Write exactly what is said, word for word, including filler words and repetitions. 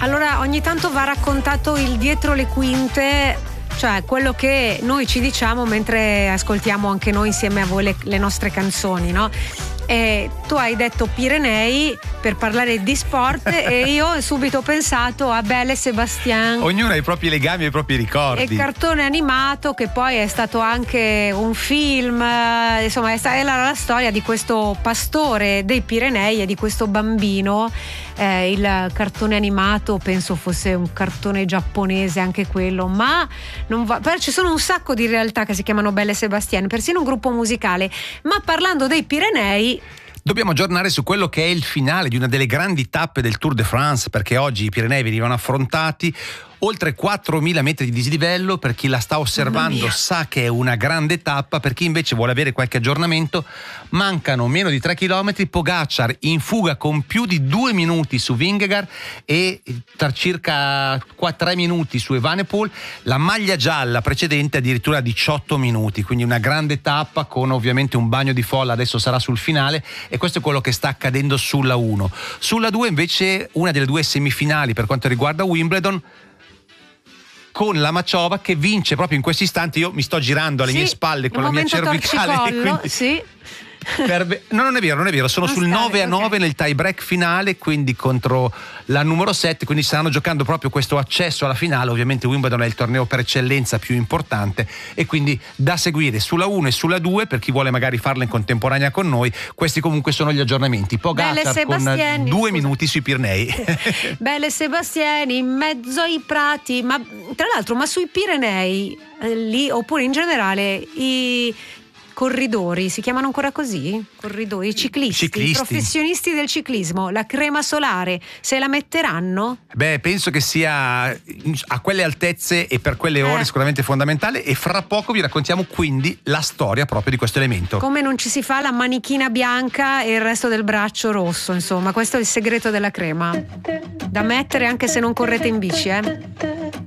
Allora, ogni tanto va raccontato il dietro le quinte, cioè quello che noi ci diciamo mentre ascoltiamo anche noi insieme a voi le, le nostre canzoni, no? E tu hai detto Pirenei per parlare di sport e io subito ho pensato a Belle e Sébastien. Ognuno ha i propri legami e i propri ricordi. E cartone animato che poi è stato anche un film, insomma è stata la, la storia di questo pastore dei Pirenei e di questo bambino. Eh, il cartone animato penso fosse un cartone giapponese anche quello, ma non va, però ci sono un sacco di realtà che si chiamano Belle e Sébastien, persino un gruppo musicale. Ma parlando dei Pirenei, dobbiamo aggiornare su quello che è il finale di una delle grandi tappe del Tour de France, perché oggi i Pirenei venivano affrontati oltre quattromila metri di dislivello. Per chi la sta osservando sa che è una grande tappa, per chi invece vuole avere qualche aggiornamento mancano meno di tre chilometri. Pogacar in fuga con più di due minuti su Vingegaard e tra circa tre minuti su Evenepoel. La maglia gialla precedente addirittura diciotto minuti, quindi una grande tappa con ovviamente un bagno di folla, adesso sarà sul finale, e questo è quello che sta accadendo sulla uno. Sulla due invece una delle due semifinali per quanto riguarda Wimbledon, con la Machova che vince proprio in questi istanti. Io mi sto girando alle sì, mie spalle con la mia cervicale, torcicollo, quindi... sì. Per... No, non è vero, non è vero. Sono non sul stare, nove a nove okay. Nel tie break finale, quindi contro la numero sette. Quindi stanno giocando proprio questo accesso alla finale. Ovviamente Wimbledon è il torneo per eccellenza più importante e quindi da seguire sulla uno e sulla due per chi vuole magari farla in contemporanea con noi. Questi comunque sono gli aggiornamenti. Pogacar con due scusa. minuti sui Pirenei. Belle Sebastiani in mezzo ai prati. Ma tra l'altro, ma sui Pirenei eh, lì oppure in generale i corridori, si chiamano ancora così? Corridori, i ciclisti, ciclisti, i professionisti del ciclismo, la crema solare, se la metteranno? Beh, penso che sia a quelle altezze e per quelle ore eh. sicuramente fondamentale, e fra poco vi raccontiamo quindi la storia proprio di questo elemento. Come non ci si fa la manichina bianca e il resto del braccio rosso, insomma, questo è il segreto della crema. Da mettere anche se non correte in bici, eh.